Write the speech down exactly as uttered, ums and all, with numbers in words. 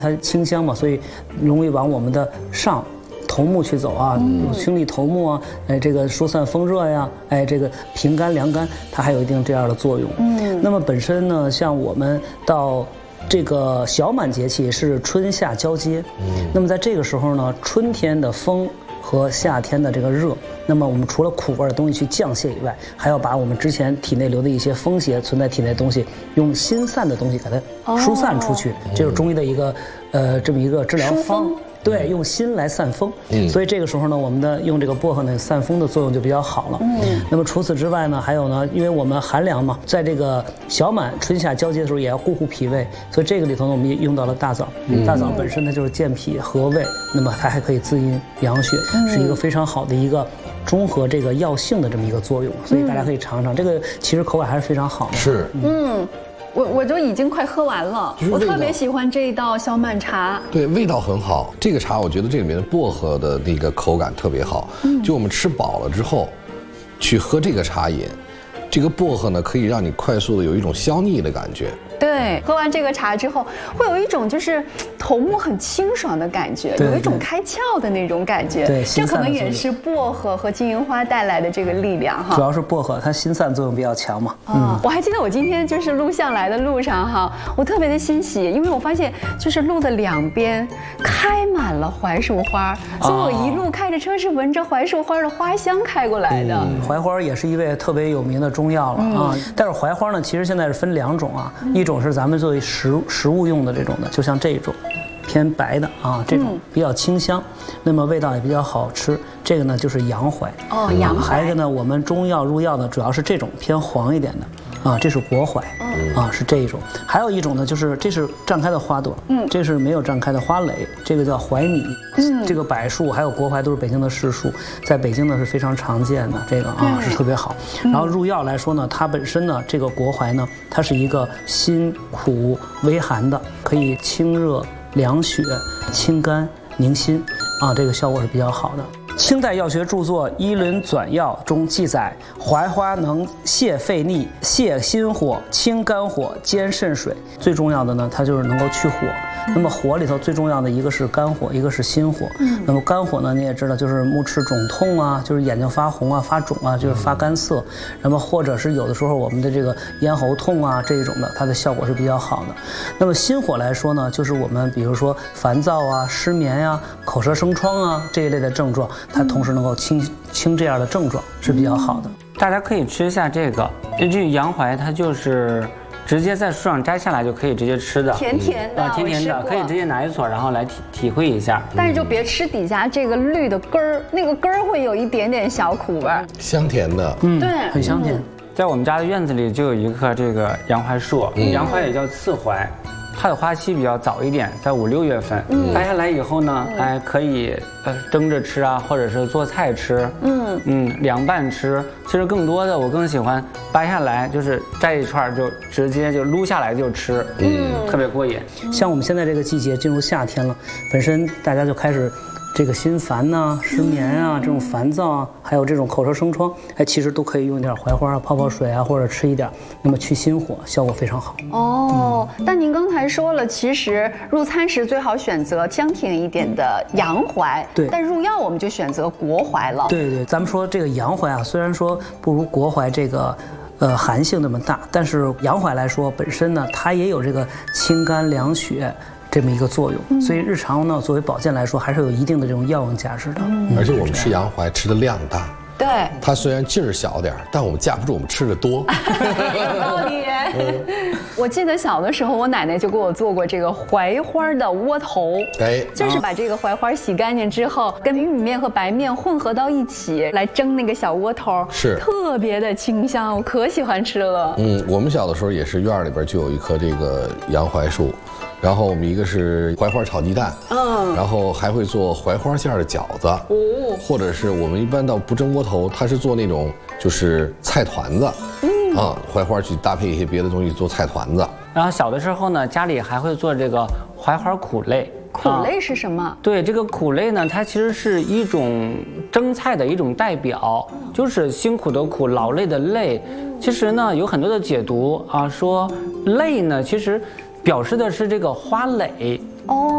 它清香嘛，所以容易往我们的上头目去走啊，有清理头目啊，哎，这个疏散风热呀，哎，这个平肝凉肝，它还有一定这样的作用。嗯，那么本身呢，像我们到这个小满节气是春夏交接，嗯，那么在这个时候呢，春天的风和夏天的这个热，那么我们除了苦味的东西去降泄以外，还要把我们之前体内留的一些风邪存在体内的东西，用心散的东西给它疏散出去，这是中医的一个呃这么一个治疗方。对，用心来散风，嗯，所以这个时候呢，我们的用这个薄荷呢，散风的作用就比较好了。嗯，那么除此之外呢，还有呢，因为我们寒凉嘛，在这个小满春夏交接的时候，也要固护脾胃，所以这个里头呢，我们也用到了大枣。嗯，大枣本身它就是健脾和胃，那么它还可以滋阴养血，是一个非常好的一个中和这个药性的这么一个作用，所以大家可以尝尝。这个其实口感还是非常好的。 是， 嗯。我我就已经快喝完了，我特别喜欢这一道小满茶。 对，味道很好。这个茶我觉得这里面的薄荷的那个口感特别好。嗯，就我们吃饱了之后，去喝这个茶饮，这个薄荷呢可以让你快速的有一种消腻的感觉。 对，喝完这个茶之后，会有一种就是头目很清爽的感觉，有一种开窍的那种感觉。 对， 这可能也是薄荷和金银花带来的这个力量哈。 主要是薄荷，它心散作用比较强嘛。 嗯，我还记得我今天就是录像来的路上哈，我特别的欣喜，因为我发现就是路的两边开满了槐树花，所以我一路开着车是闻着槐树花的花香开过来的。 嗯，槐花也是一味特别有名的中药了啊。但是槐花呢，其实现在是分两种啊，一种是咱们作为食食物用的这种的，就像这种偏白的啊，这种比较清香，那么味道也比较好吃。这个呢就是洋槐哦，洋槐。 还有一个呢，我们中药入药呢，主要是这种偏黄一点的啊，这是国槐啊，是这一种。还有一种呢，就是这是绽开的花朵，嗯，这是没有绽开的花蕾，这个叫槐米。嗯，这个柏树还有国槐都是北京的市树，在北京呢是非常常见的，这个啊是特别好。然后入药来说呢，它本身呢，这个国槐呢，它是一个辛苦微寒的，可以清热凉血、清肝宁心啊，这个效果是比较好的。清代药学著作《医论纂要》中记载，槐花能泻肺逆、泻心火、清肝火、兼肾水。最重要的呢，它就是能够去火。那么火里头最重要的一个是肝火，一个是心火。嗯，那么肝火呢，你也知道，就是目赤肿痛啊，就是眼睛发红啊、发肿啊，就是发干涩。那么或者是有的时候我们的这个咽喉痛啊这一种的，它的效果是比较好的。那么心火来说呢，就是我们比如说烦躁啊、失眠呀、啊、口舌生疮啊这一类的症状，它同时能够清清这样的症状是比较好的。 大家可以吃一下这个，这洋槐它就是直接在树上摘下来就可以直接吃的， 甜甜的， 啊，甜甜的，可以直接拿一撮，然后来体体会一下。 但是就别吃底下这个绿的根儿，那个根儿会有一点点小苦味儿， 香甜的， 嗯， 对， 很香甜。 在我们家的院子里就有一棵这个洋槐树，洋槐也叫刺槐。它的花期比较早一点，在五六月份，摘下来以后呢，哎，可以呃蒸着吃啊，或者是做菜吃，嗯嗯，凉拌吃。其实更多的我更喜欢掰下来，就是摘一串就直接就撸下来就吃，嗯，特别过瘾。 像我们现在这个季节进入夏天了，本身大家就开始这个心烦呐、啊、失眠啊、这种烦躁啊，还有这种口舌生疮，哎，其实都可以用点槐花啊，泡泡水啊，或者吃一点，那么去心火，效果非常好。 哦，嗯、但您刚才说了，其实入餐时最好选择香甜一点的洋槐， 对， 但入药我们就选择国槐了。 对对，咱们说这个洋槐啊，虽然说不如国槐这个。呃，寒性那么大，但是洋槐来说，本身呢，它也有这个清肝凉血这么一个作用，嗯、所以日常呢，作为保健来说，还是有一定的这种药用价值的。 嗯、而且我们吃洋槐吃的量大， 对， 它虽然劲儿小点但我们架不住我们吃的多。 有道理。嗯、我记得小的时候，我奶奶就给我做过这个槐花的窝头，哎，就是把这个槐花洗干净之后，跟玉米面和白面混合到一起来蒸那个小窝头， 是特别的清香，我可喜欢吃了。 嗯，我们小的时候也是院里边就有一棵这个洋槐树。然后我们一个是槐花炒鸡蛋，嗯，然后还会做槐花馅的饺子，哦，或者是我们一般到不蒸窝头，它是做那种就是菜团子，嗯啊，槐花去搭配一些别的东西做菜团子。 然后小的时候呢，家里还会做这个槐花苦类。 苦类是什么？啊、 对，这个苦类呢，它其实是一种蒸菜的一种代表，就是辛苦的苦，劳累的累。其实呢，有很多的解读啊，说累呢，其实表示的是这个花蕾哦。